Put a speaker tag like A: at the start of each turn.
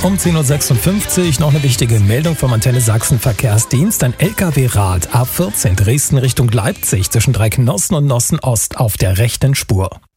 A: Um 10.56 Uhr noch eine wichtige Meldung vom Antenne Sachsen Verkehrsdienst. Ein LKW-Rad A14 Dresden Richtung Leipzig zwischen Dreiknossen und Nossen Ost auf der rechten Spur.